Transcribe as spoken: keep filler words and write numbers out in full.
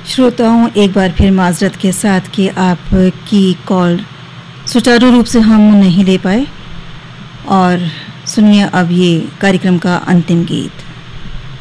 श्रोताओं, एक बार फिर माजरत के साथ कि आपकी कॉल सुचारू रूप से हम नहीं ले पाए। और सुनिए अब ये कार्यक्रम का अंतिम गीत।